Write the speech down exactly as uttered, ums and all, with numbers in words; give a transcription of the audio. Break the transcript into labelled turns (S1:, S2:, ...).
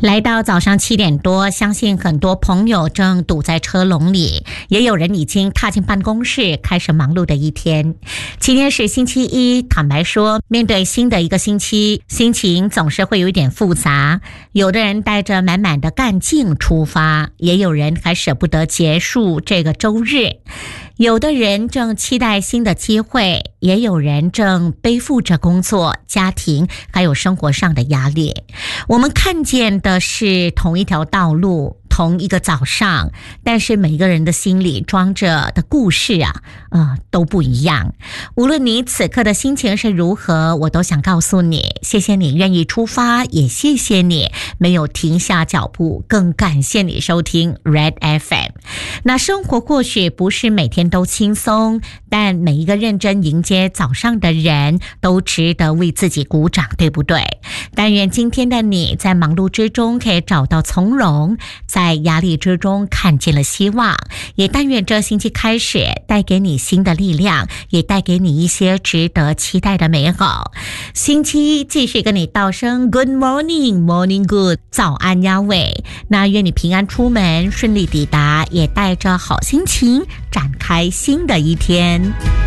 S1: 来到早上七点多，相信很多朋友正堵在车笼里，也有人已经踏进办公室，开始忙碌的一天。今天是星期一，坦白说，面对新的一个星期，心情总是会有一点复杂。有的人带着满满的干劲出发，也有人还舍不得结束这个周日。有的人正期待新的机会，也有人正背负着工作、家庭还有生活上的压力。我们看见的是同一条道路，同一个早上，但是每个人的心里装着的故事啊，呃，都不一样。无论你此刻的心情是如何，我都想告诉你，谢谢你愿意出发，也谢谢你没有停下脚步，更感谢你收听 Red F M。 那生活或许不是每天都轻松，但每一个认真迎接早上的人都值得为自己鼓掌，对不对？但愿今天的你在忙碌之中可以找到从容，在压力之中看见了希望，也但愿这星期开始带给你新的力量，也带给你一些值得期待的美好。星期一继续跟你道声 Good morning Morning Good， 早安呀喂。那愿你平安出门，顺利抵达，也带着好心情展开新的一天。